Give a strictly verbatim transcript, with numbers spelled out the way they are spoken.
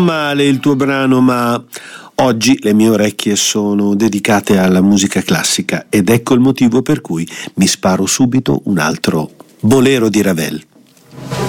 Male il tuo brano, ma oggi le mie orecchie sono dedicate alla musica classica ed ecco il motivo per cui mi sparo subito un altro bolero di Ravel.